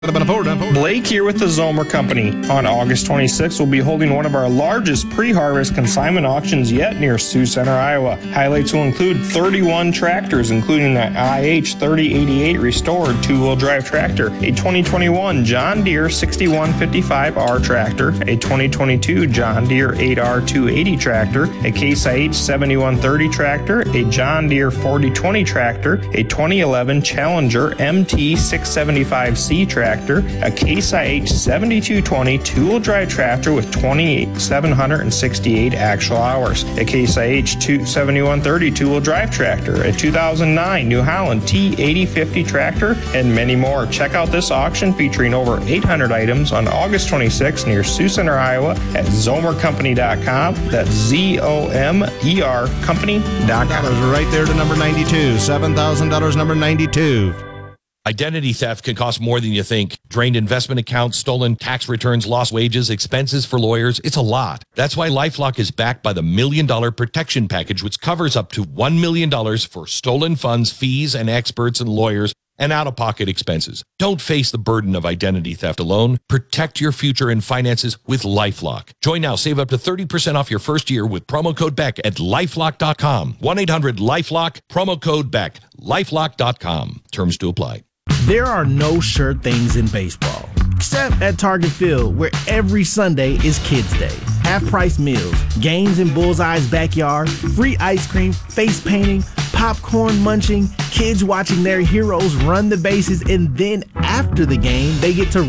Blake here with the Zomer Company. On August 26th, we'll be holding one of our largest pre-harvest consignment auctions yet near Sioux Center, Iowa. Highlights will include 31 tractors, including the IH 3088 restored two-wheel drive tractor, a 2021 John Deere 6155R tractor, a 2022 John Deere 8R 280 tractor, a Case IH 7130 tractor, a John Deere 4020 tractor, a 2011 Challenger MT 675C tractor, a Case IH 7220 two-wheel drive tractor with 2,768 actual hours, a Case IH 7130 two-wheel drive tractor, a 2009 New Holland T8050 tractor, and many more. Check out this auction featuring over 800 items on August 26th near Sioux Center, Iowa at zomercompany.com. That's ZOMER company.com. Right there to number 92. $7,000 number 92. Identity theft can cost more than you think. Drained investment accounts, stolen tax returns, lost wages, expenses for lawyers. It's a lot. That's why LifeLock is backed by the $1 Million Protection Package, which covers up to $1 million for stolen funds, fees, and experts and lawyers, and out-of-pocket expenses. Don't face the burden of identity theft alone. Protect your future and finances with LifeLock. Join now. Save up to 30% off your first year with promo code BECK at LifeLock.com. 1-800-LifeLock, promo code BECK, LifeLock.com. Terms to apply. There are no sure things in baseball, except at Target Field, where every Sunday is Kids Day. Half-price meals, games in Bullseye's backyard, free ice cream, face painting, popcorn munching, kids watching their heroes run the bases, and then after the game, they get to